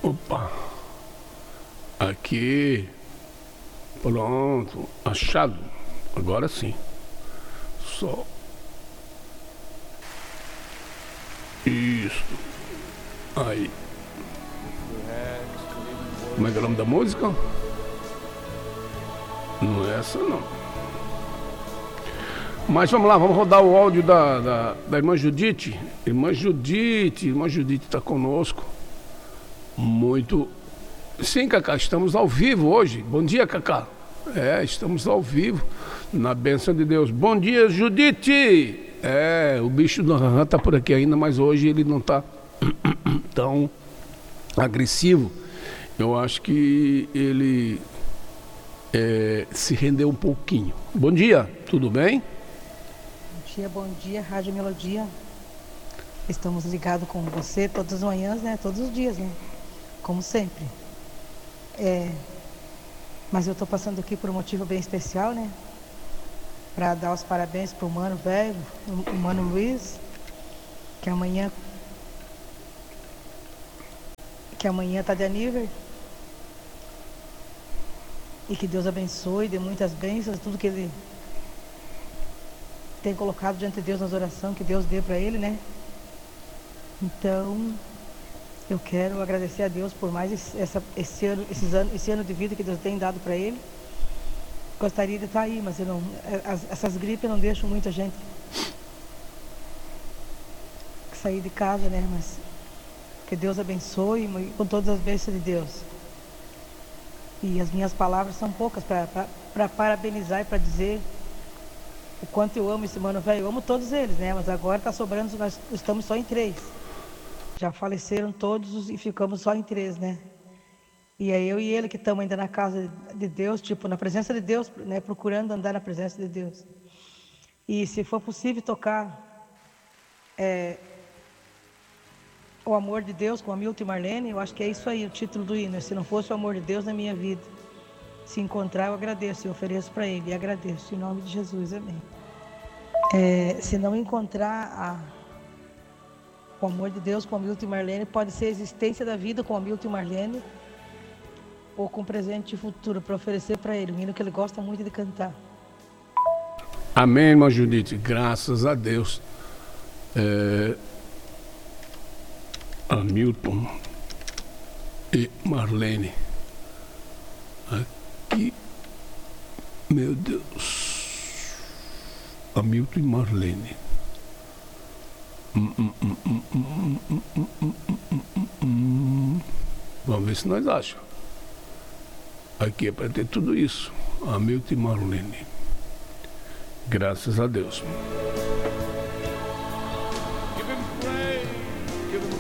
Opa. Aqui. Pronto. Achado. Agora sim. Só. Isso. Aí. Como é que é o nome da música? Não é essa não. Mas vamos lá, vamos rodar o áudio da irmã Judite. Irmã Judite está conosco. Muito. Sim, Cacá, estamos ao vivo hoje. Bom dia, Cacá. Estamos ao vivo, na bênção de Deus. Bom dia, Judite. O bicho do Ranran tá por aqui ainda, mas hoje ele não tá tão agressivo. Eu acho que ele se rendeu um pouquinho. Bom dia, tudo bem? Bom dia, Rádio Melodia. Estamos ligados com você todas as manhãs, né? Todos os dias, né? Como sempre. Mas eu estou passando aqui por um motivo bem especial, né? Para dar os parabéns para o mano velho, o mano Luiz, que amanhã está de aniversário. E que Deus abençoe, dê muitas bênçãos, tudo que ele tem colocado diante de Deus nas orações, que Deus dê para ele, né? Então, eu quero agradecer a Deus por mais esse ano de vida que Deus tem dado para ele. Gostaria de estar aí, mas essas gripes não deixam muita gente sair de casa, né? Mas que Deus abençoe com todas as bênçãos de Deus. E as minhas palavras são poucas para parabenizar e para dizer o quanto eu amo esse mano velho. Eu amo todos eles, né? Mas agora está sobrando, nós estamos só em 3. Já faleceram todos e ficamos só em 3, né? E é eu e ele que estamos ainda na casa de Deus, tipo, na presença de Deus, né? Procurando andar na presença de Deus. E se for possível tocar o amor de Deus com a Milton e Marlene, eu acho que é isso aí, o título do hino. Se não fosse o amor de Deus na minha vida, se encontrar, eu agradeço, eu ofereço para ele, e agradeço, em nome de Jesus, amém. Se não encontrar o amor de Deus com a Milton e Marlene, pode ser a existência da vida com a Milton e Marlene, ou com presente futuro, para oferecer para ele, um hino que ele gosta muito de cantar. Amém, irmã Judite, graças a Deus. Hamilton e Marlene. Aqui, meu Deus. Hamilton e Marlene. Vamos ver se nós achamos. Aqui é para ter tudo isso. Hamilton e Marlene. Graças a Deus.